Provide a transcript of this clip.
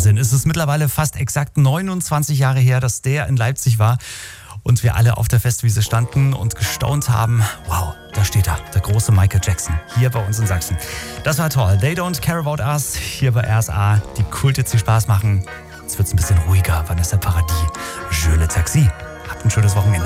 Wahnsinn. Es ist mittlerweile fast exakt 29 Jahre her, dass der in Leipzig war und wir alle auf der Festwiese standen und gestaunt haben. Wow, da steht er, der große Michael Jackson, hier bei uns in Sachsen. Das war toll. They Don't Care About Us, hier bei RSA. Die Kulthits, die Spaß machen. Jetzt wird's ein bisschen ruhiger. Vanessa Paradis, Je le Taxi. Habt ein schönes Wochenende.